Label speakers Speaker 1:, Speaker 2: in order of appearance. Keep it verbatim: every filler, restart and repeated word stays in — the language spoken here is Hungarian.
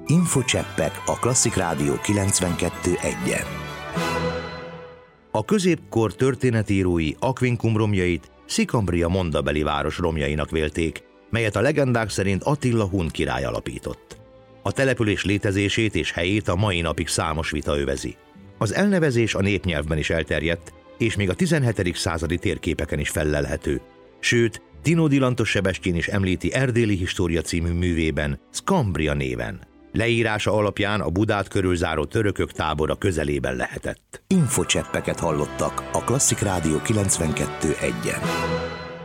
Speaker 1: Infocseppek a Klasszik Rádió kilencvenkettő egyen. A középkor történetírói Aquincum romjait Szikambria mondabeli város romjainak vélték, melyet a legendák szerint Attila hun király alapított. A település létezését és helyét a mai napig számos vita övezi. Az elnevezés a népnyelvben is elterjedt, és még a tizenhetedik századi térképeken is fellelhető. Sőt, Tinódi Lantos Sebestyén is említi Erdély História című művében Szkambria néven. Leírása alapján a Budát körülzáró törökök tábora közelében lehetett. Infocseppeket hallottak a Klasszik Rádió kilencvenkettő egyen.